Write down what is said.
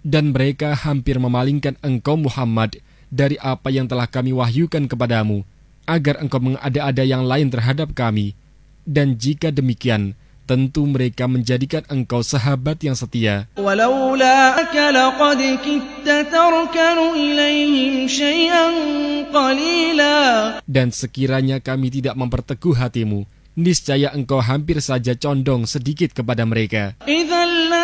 Dan mereka hampir memalingkan engkau Muhammad dari apa yang telah kami wahyukan kepadamu, agar engkau mengada-ada yang lain terhadap kami. Dan jika demikian, tentu mereka menjadikan engkau sahabat yang setia. Dan sekiranya kami tidak memperteguh hatimu, niscaya engkau hampir saja condong sedikit kepada mereka.